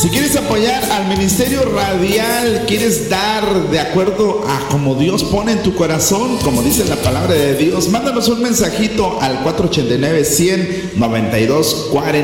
Si quieres apoyar al ministerio radial, quieres dar de acuerdo a como Dios pone en tu corazón, como dice la palabra de Dios, mándanos un mensajito al 489-100-9240.